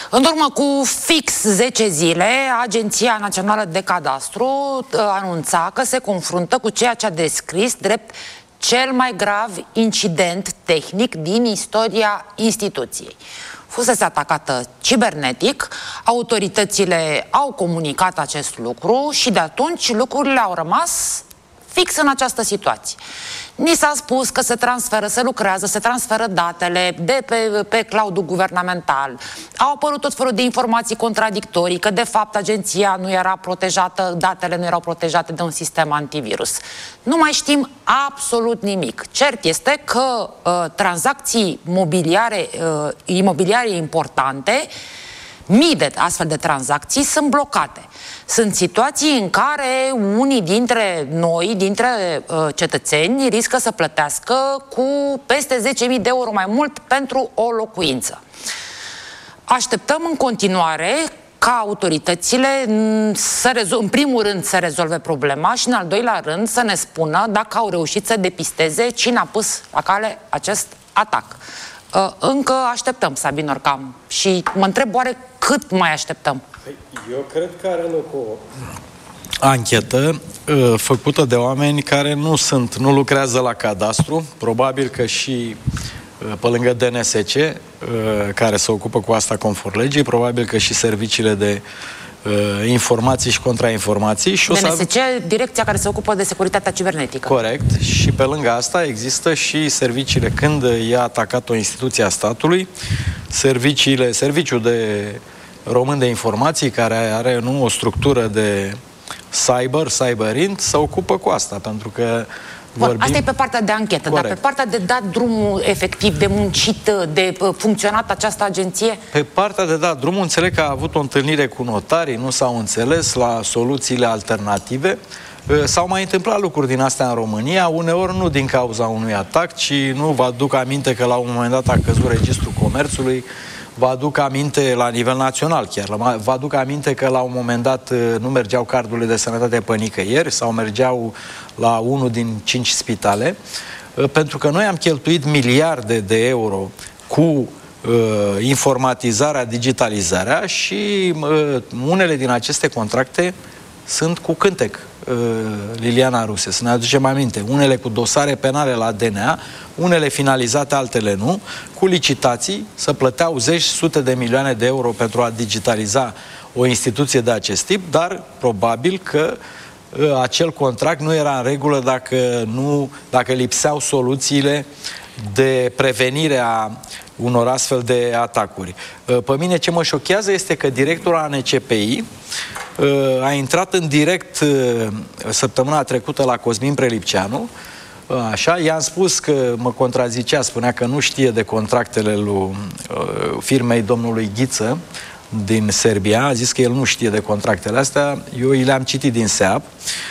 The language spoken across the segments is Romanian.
În urmă cu fix 10 zile, Agenția Națională de Cadastru anunța că se confruntă cu ceea ce a descris drept cel mai grav incident tehnic din istoria instituției. Fusese atacată cibernetic, autoritățile au comunicat acest lucru și de atunci lucrurile au rămas fix în această situație. Ni s-a spus că se transferă, se lucrează, se transferă datele de pe cloud-ul guvernamental. Au apărut tot felul de informații contradictorii, că de fapt agenția nu era protejată, datele nu erau protejate de un sistem antivirus. Nu mai știm absolut nimic. Cert este că tranzacții imobiliare importante, mii de astfel de tranzacții sunt blocate. Sunt situații în care unii dintre noi, dintre cetățeni, riscă să plătească cu peste 10.000 de euro mai mult pentru o locuință. Așteptăm în continuare ca autoritățile în primul rând să rezolve problema și în al doilea rând să ne spună dacă au reușit să depisteze cine a pus la cale acest atac. Încă așteptăm, Sabin Orcam, și mă întreb oare cât mai așteptăm? Eu cred că are loc o anchetă făcută de oameni care nu lucrează la cadastru, probabil că și pe lângă DNSC, care se ocupă cu asta conform legii, probabil că și serviciile de informații și contrainformații. Și DNSC, direcția care se ocupă de securitatea cibernetică. Corect. Și pe lângă asta există și serviciile, când e atacat o instituție a statului, serviciul de român de informații, care are o structură de cyberint, se ocupă cu asta, pentru că asta e pe partea de anchetă, corect. Dar pe partea de dat drumul efectiv, de muncit, de funcționat această agenție? Pe partea de dat drumul, înțeleg că a avut o întâlnire cu notarii, nu s-au înțeles la soluțiile alternative. S-au mai întâmplat lucruri din astea în România, uneori nu din cauza unui atac, ci nu vă aduc aminte că la un moment dat a căzut Registrul Comerțului, vă aduc aminte la nivel național chiar, vă aduc aminte că la un moment dat nu mergeau cardurile de sănătate pe nicăieri sau mergeau la unul din 5 spitale, pentru că noi am cheltuit miliarde de euro cu informatizarea, digitalizarea și unele din aceste contracte sunt cu cântec, Liliana Ruse, să ne aducem aminte, unele cu dosare penale la DNA, unele finalizate, altele nu, cu licitații, să plăteau zeci, sute de milioane de euro pentru a digitaliza o instituție de acest tip, dar probabil că acel contract nu era în regulă dacă lipseau soluțiile de prevenire a unor astfel de atacuri. Pe mine ce mă șochează este că directorul ANCPI a intrat în direct săptămâna trecută la Cosmin Prelipceanu, așa, i-am spus că mă contrazicea, spunea că nu știe de contractele lui firmei domnului Ghiță din Serbia, a zis că el nu știe de contractele astea, eu le-am citit din SEAP,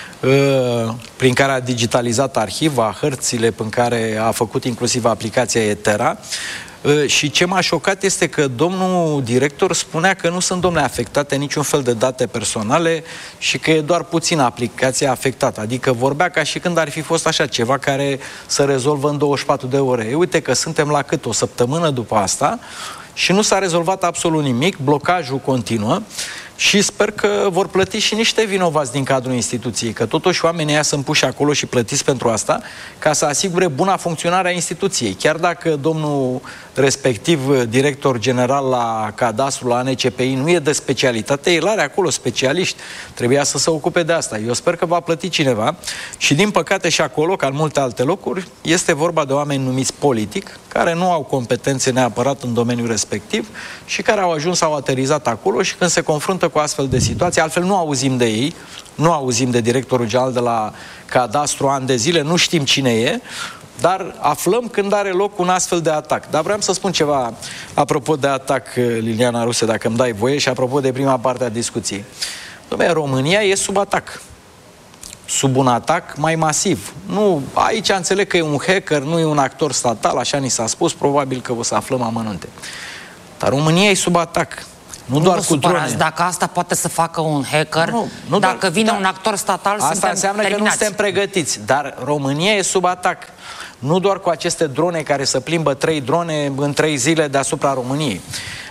prin care a digitalizat arhiva, hărțile prin care a făcut inclusiv aplicația Etera. Și ce m-a șocat este că domnul director spunea că nu sunt, domnule, afectate niciun fel de date personale și că e doar puțin aplicația afectată. Adică vorbea ca și când ar fi fost așa ceva care se rezolvă în 24 de ore. Uite că suntem la cât? O săptămână după asta și nu s-a rezolvat absolut nimic, blocajul continuă și sper că vor plăti și niște vinovați din cadrul instituției, că totuși oamenii ăia sunt puși acolo și plătiți pentru asta, ca să asigure buna funcționare a instituției. Chiar dacă domnul respectiv, director general la cadastru, la ANCPI, nu e de specialitate, el are acolo specialiști, trebuia să se ocupe de asta. Eu sper că va plăti cineva și din păcate și acolo, ca în multe alte locuri, este vorba de oameni numiți politic, care nu au competențe neapărat în domeniul respectiv și care au ajuns, au aterizat acolo și când se confruntă cu astfel de situații, altfel nu auzim de ei, nu auzim de directorul general de la cadastru ani de zile, nu știm cine e, dar aflăm când are loc un astfel de atac. Dar vreau să spun ceva apropo de atac, Liliana Ruse, dacă îmi dai voie, și apropo de prima parte a discuției. Dom'le, România e sub atac. Sub un atac mai masiv. Nu, aici înțeleg că e un hacker, nu e un actor statal, așa ni s-a spus, probabil că o să aflăm amănunte. Dar România e sub atac. Nu doar cu drone. Dacă asta poate să facă un hacker, dacă vine un actor statal, asta înseamnă că nu suntem pregătiți. Dar România e sub atac. Nu doar cu aceste drone care să plimbă 3 drone în 3 zile deasupra României.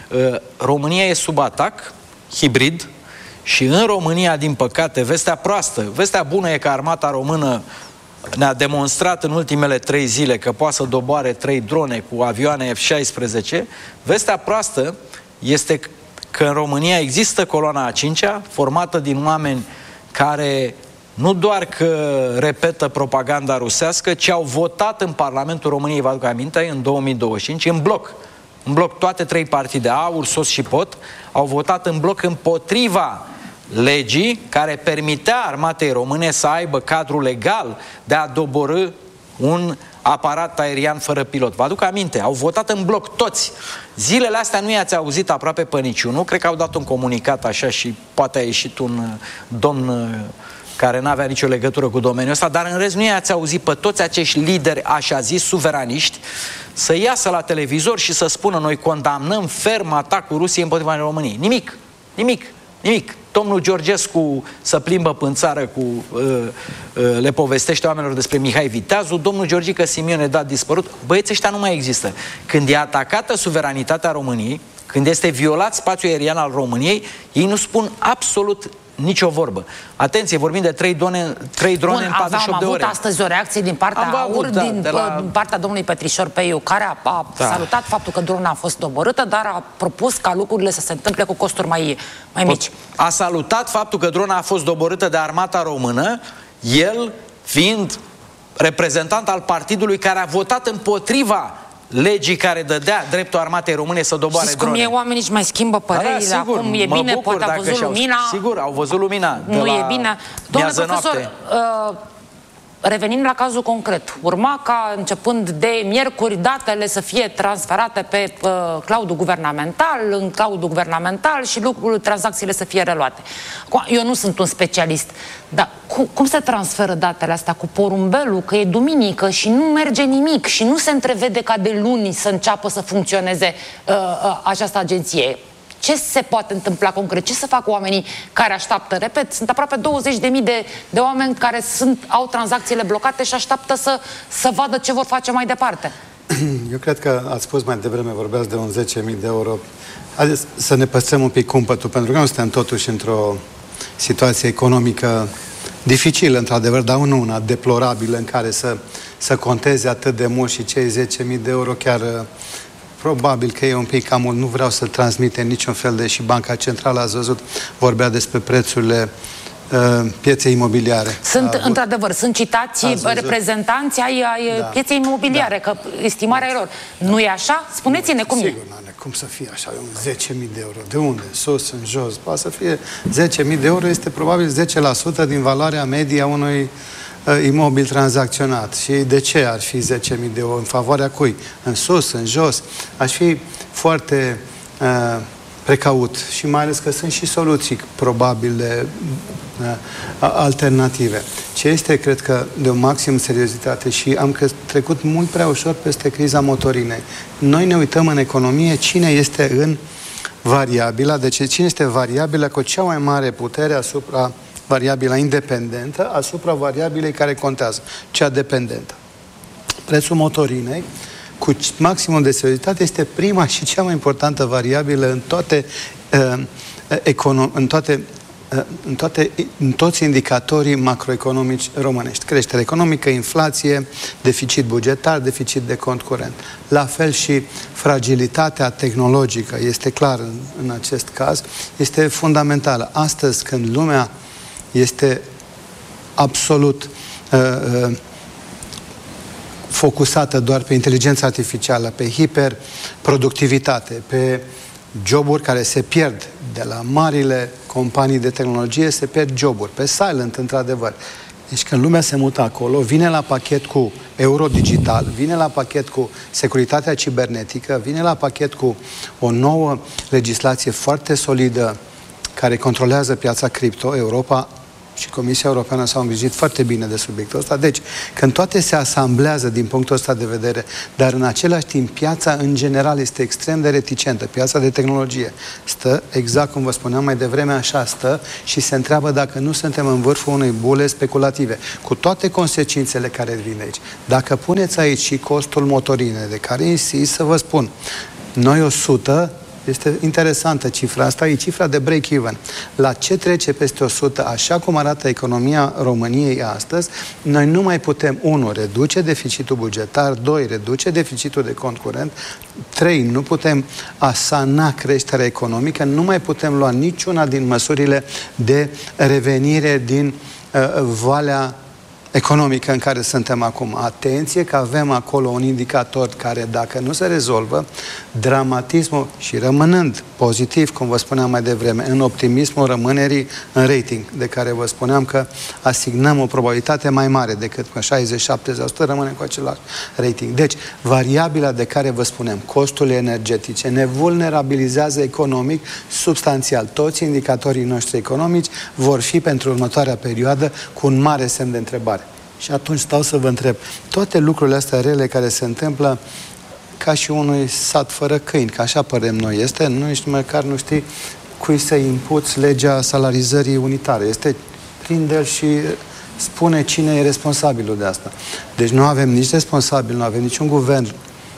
România e sub atac hibrid și în România, din păcate, vestea proastă, vestea bună e că armata română ne-a demonstrat în ultimele 3 zile că poate să doboare 3 drone cu avioane F-16. Vestea proastă este că în România există coloana a 5-a, formată din oameni care nu doar că repetă propaganda rusească, ci au votat în Parlamentul României, vă aduc aminte, în 2025, în bloc. În bloc, toate 3 partide, AUR, SOS și POT, au votat în bloc împotriva legii care permitea armatei române să aibă cadrul legal de a doborî un aparat aerian fără pilot. Vă aduc aminte, au votat în bloc toți. Zilele astea nu i-ați auzit aproape pe niciunul. Cred că au dat un comunicat așa și poate a ieșit un domn care n-avea nicio legătură cu domeniul ăsta, dar în rest nu i-ați auzit pe toți acești lideri, așa zis, suveraniști, să iasă la televizor și să spună: noi condamnăm ferm atacul Rusiei împotriva României. Nimic. Nimic. Nimic. Domnul Georgescu să plimbă până țară le povestește oamenilor despre Mihai Viteazu, domnul Georgică Simione dat dispărut. Băieții ăștia nu mai există. Când e atacată suveranitatea României, când este violat spațiul aerian al României, ei nu spun absolut nicio vorbă. Atenție, vorbim de 3 drone în 48 de ore. Am avut astăzi o reacție din partea AUR, din partea domnului Petrișor Peiu, care a salutat faptul că drona a fost doborâtă, dar a propus ca lucrurile să se întâmple cu costuri mai mici. A salutat faptul că drona a fost doborâtă de armata română, el fiind reprezentant al partidului care a votat împotriva legii care dădea dreptul armatei române să doboare drone. Știți cum e, oamenii își mai schimbă părerile, sigur, acum e bine, poate a văzut lumina. Sigur, au văzut lumina. Nu e bine. Domnule profesor, revenind la cazul concret, urma ca începând de miercuri datele să fie transferate pe cloud-ul guvernamental, în cloud-ul guvernamental și tranzacțiile să fie reluate. Eu nu sunt un specialist, dar cum se transferă datele astea cu porumbelul, că e duminică și nu merge nimic și nu se întrevede ca de luni să înceapă să funcționeze această agenție? Ce se poate întâmpla concret? Ce să fac oamenii care așteaptă? Repet, sunt aproape 20.000 de oameni care au tranzacțiile blocate și așteaptă să vadă ce vor face mai departe. Eu cred că ați spus mai devreme, vorbeați de un 10.000 de euro. Haideți să ne păstrăm un pic cumpătul, pentru că nu suntem totuși într-o situație economică dificilă, într-adevăr, dar nu una deplorabilă în care să conteze atât de mult și cei 10.000 de euro chiar... Probabil că e un pic cam mult, nu vreau să transmite niciun fel de... Și Banca Centrală, ați văzut, vorbea despre prețurile pieței imobiliare. Într-adevăr, sunt citați reprezentanți ai pieței imobiliare, că estimarea lor. Nu e așa? Spuneți-ne cum e. Sigur, cum să fie așa, 10.000 de euro. De unde? Sus, în jos? Poate să fie 10.000 de euro, este probabil 10% din valoarea medie a unui imobil tranzacționat. Și de ce ar fi 10.000 de euro? În favoarea cui? În sus, în jos? Aș fi foarte precaut și mai ales că sunt și soluții probabile alternative. Ce este, cred că, de o maximă seriozitate și am trecut mult prea ușor peste criza motorinei. Noi ne uităm în economie cine este în variabila, deci cine este variabila cu cea mai mare putere asupra variabila independentă asupra variabilei care contează, cea dependentă. Prețul motorinei, cu maximum de seriozitate, este prima și cea mai importantă variabilă în toți indicatorii macroeconomici românești. Creștere economică, inflație, deficit bugetar, deficit de cont curent. La fel și fragilitatea tehnologică, este clar în acest caz, este fundamentală. Astăzi, când lumea este absolut focusată doar pe inteligența artificială, pe hiperproductivitate, pe joburi care se pierd de la marile companii de tehnologie, se pierd joburi, pe silent, într-adevăr. Deci când lumea se mută acolo, vine la pachet cu euro digital, vine la pachet cu securitatea cibernetică, vine la pachet cu o nouă legislație foarte solidă care controlează piața cripto. Europa și Comisia Europeană s-au îngrijit foarte bine de subiectul ăsta. Deci, când toate se asamblează din punctul ăsta de vedere, dar în același timp piața în general este extrem de reticentă, piața de tehnologie stă, exact cum vă spuneam mai devreme, așa stă și se întreabă dacă nu suntem în vârful unei bule speculative, cu toate consecințele care vin aici. Dacă puneți aici și costul motorinei, de care insist să vă spun, noi 100 Este interesantă cifra asta, e cifra de break-even. La ce trece peste 100, așa cum arată economia României astăzi, noi nu mai putem, 1, reduce deficitul bugetar, 2, reduce deficitul de cont curent, 3, nu putem asana creșterea economică, nu mai putem lua niciuna din măsurile de revenire din valea economică în care suntem acum. Atenție că avem acolo un indicator care, dacă nu se rezolvă, dramatismul și rămânând pozitiv, cum vă spuneam mai devreme, în optimismul rămânerii în rating, de care vă spuneam că asignăm o probabilitate mai mare decât cu 60-70%, rămânem cu același rating. Deci, variabila de care vă spunem, costurile energetice, ne vulnerabilizează economic substanțial. Toți indicatorii noștri economici vor fi pentru următoarea perioadă cu un mare semn de întrebare. Și atunci stau să vă întreb, toate lucrurile astea rele care se întâmplă ca și unui sat fără câini, că așa părem noi, este, nu ești măcar nu știi cui să impuți legea salarizării unitare. Este prinde-l și spune cine e responsabilul de asta. Deci nu avem nici responsabil, nu avem niciun guvern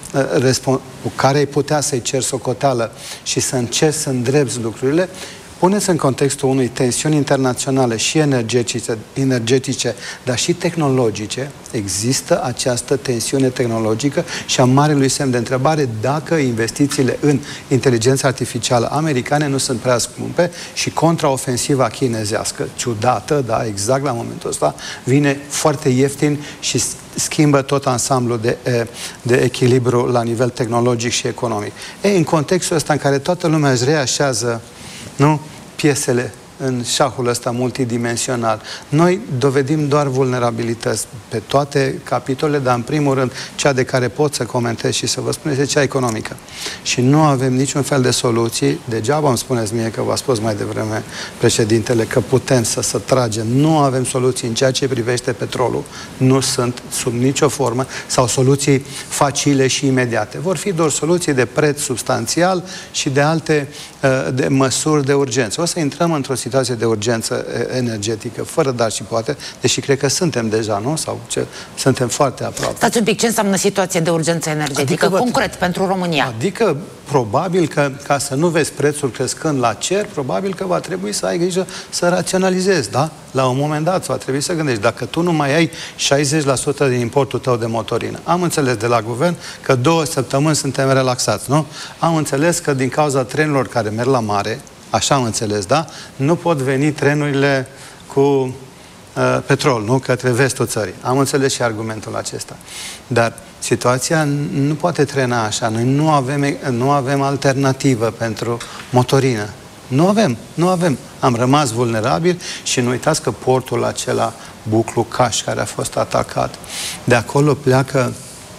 cu care ai putea să-i cer socoteală și să încerci să îndrepți lucrurile. Puneți în contextul unei tensiuni internaționale și energetice, dar și tehnologice, există această tensiune tehnologică și a marelui semn de întrebare dacă investițiile în inteligența artificială americane nu sunt prea scumpe și contraofensiva chinezească, ciudată, da, exact la momentul ăsta, vine foarte ieftin și schimbă tot ansamblul de echilibru la nivel tehnologic și economic. În contextul ăsta în care toată lumea își reașează, nu, piesele în șahul ăsta multidimensional. Noi dovedim doar vulnerabilități pe toate capitolele, dar în primul rând cea de care pot să comentez și să vă spun este cea economică. Și nu avem niciun fel de soluții. Degeaba îmi spuneți mie că v-a spus mai devreme președintele că putem să tragem. Nu avem soluții în ceea ce privește petrolul. Nu sunt sub nicio formă sau soluții facile și imediate. Vor fi doar soluții de preț substanțial și de alte de măsuri de urgență. O să intrăm într-o situație de urgență energetică, fără dar și poate, deși cred că suntem deja, nu? Sau suntem foarte aproape. Stați un pic, ce înseamnă situație de urgență energetică? Adică, concret, pentru România? Adică, probabil că, ca să nu vezi prețul crescând la cer, probabil că va trebui să ai grijă să raționalizezi, da? La un moment dat va trebui să gândești. Dacă tu nu mai ai 60% din importul tău de motorină, am înțeles de la guvern că 2 săptămâni suntem relaxați, nu? Am înțeles că din cauza trenurilor care merg la mare, așa am înțeles, da? Nu pot veni trenurile cu petrol, nu? Către vestul țării. Am înțeles și argumentul acesta. Dar situația nu poate trena așa. Noi nu avem alternativă pentru motorină. Nu avem. Am rămas vulnerabili și nu uitați că portul acela, Buclu Caș, care a fost atacat, de acolo pleacă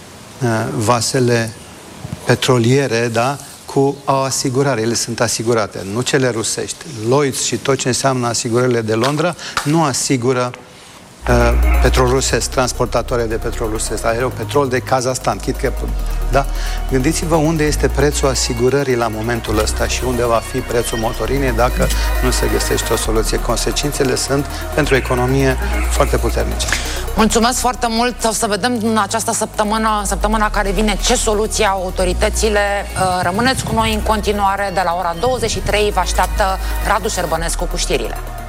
vasele petroliere, da? Cu o asigurare. Ele sunt asigurate, nu cele rusești. Lloyds și tot ce înseamnă asigurările de Londra nu asigură petrol rusesc, transportatoare de petrol rusesc. Aeropetrol de Kazahstan, da? Gândiți-vă unde este prețul asigurării la momentul ăsta și unde va fi prețul motorinei dacă nu se găsește o soluție. Consecințele sunt pentru economie foarte puternice. Mulțumesc foarte mult. O să vedem în această săptămâna care vine, ce soluții au autoritățile. Rămâneți cu noi în continuare. De la ora 23 vă așteaptă Radu Șerbănescu cu știrile.